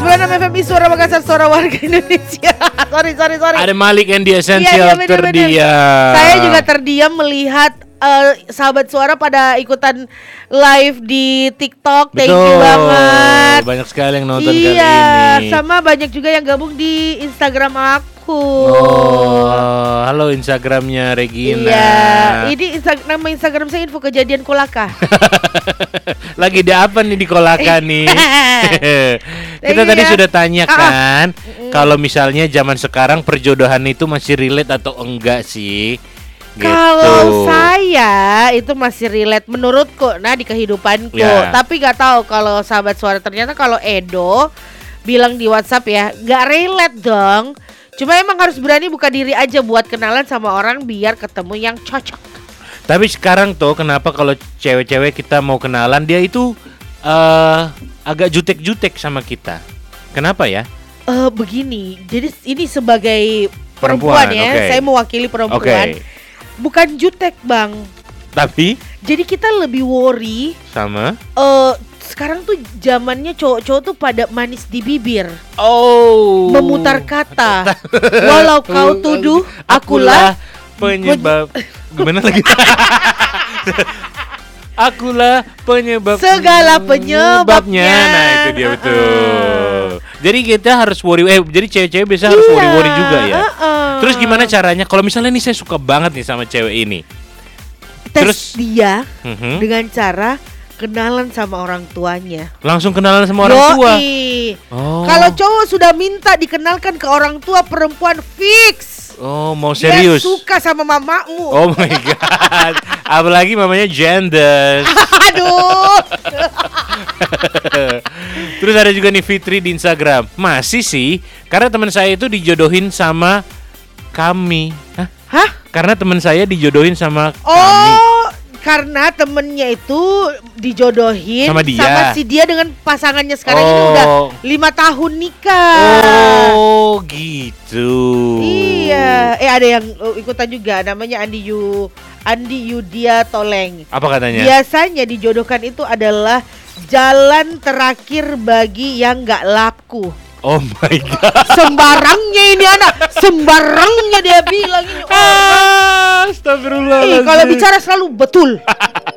FMI Suara Makassar, suara warga Indonesia. sorry. Ada Malik yang di Essential terdiam. Saya juga terdiam melihat sahabat suara pada ikutan live di TikTok. Thank you banget. Banyak sekali yang nonton kali ini. Iya, sama banyak juga yang gabung di Instagram aku. Oh, halo Instagramnya Regina. Iya, ini nama Instagram saya info kejadian Kolaka. Lagi di apa nih di Kolaka nih? Kita tadi sudah tanya kan, kalau misalnya zaman sekarang perjodohan itu masih relate atau enggak sih? Gitu. Kalau saya itu masih relate menurutku, nah di kehidupanku. Tapi nggak tahu kalau sahabat suara, ternyata kalau Edo bilang di WhatsApp ya, nggak relate dong. Cuma emang harus berani buka diri aja buat kenalan sama orang biar ketemu yang cocok. Tapi sekarang tuh kenapa kalau cewek-cewek kita mau kenalan dia itu agak jutek-jutek sama kita? Kenapa ya? Begini, jadi ini sebagai perempuan ya, saya mewakili perempuan. Bukan jutek bang, tapi jadi kita lebih worry sama sekarang tuh zamannya cowok-cowok tuh pada manis di bibir. Memutar kata. Walau kau tuduh akulah penyebab. Gimana lagi? Akulah penyebab segala penyebabnya. Nah itu dia betul. Jadi kita harus worry. Jadi cewek-cewek biasa harus worry juga ya. Terus gimana caranya? Kalau misalnya nih saya suka banget nih sama cewek ini. Terus dia dengan cara kenalan sama orang tuanya. Langsung kenalan sama orang tua. Kalau cowok sudah minta dikenalkan ke orang tua, perempuan fix. Mau serius. Dia suka sama mamamu. Oh my god. Apalagi mamanya gender. Aduh. Terus ada juga nih Fitri di Instagram. Masih sih, karena teman saya itu dijodohin sama kami. Hah? Karena teman saya dijodohin sama kami. Karena temennya itu dijodohin sama si dia dengan pasangannya sekarang ini udah 5 tahun nikah. Oh gitu. Iya. Ada yang ikutan juga, namanya Andi Yudia Toleng. Apa katanya? Biasanya dijodohkan itu adalah jalan terakhir bagi yang gak laku. Oh my god. Sembarangnya ini anak, sembarangnya dia bilang ini. Astagfirullah. Kalau bicara selalu betul.